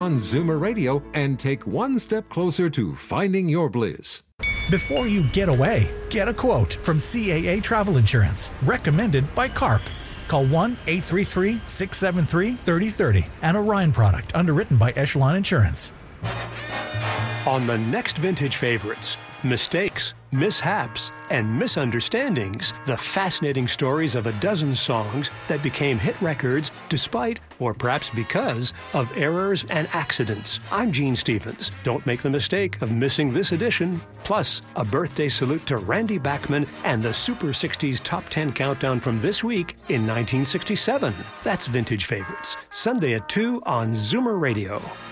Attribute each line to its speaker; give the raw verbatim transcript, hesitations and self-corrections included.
Speaker 1: on Zoomer Radio and take one step closer to finding your bliss.
Speaker 2: Before you get away, get a quote from C A A Travel Insurance, recommended by CARP. Call one eight three three, six seven three, three oh three oh. An Orion product underwritten by Echelon Insurance.
Speaker 3: On the next Vintage Favorites, mistakes, mishaps, and misunderstandings, the fascinating stories of a dozen songs that became hit records despite, or perhaps because, of errors and accidents. I'm Gene Stevens. Don't make the mistake of missing this edition. Plus, a birthday salute to Randy Bachman and the Super sixties Top ten Countdown from this week in nineteen sixty-seven. That's Vintage Favorites, Sunday at two on Zoomer Radio.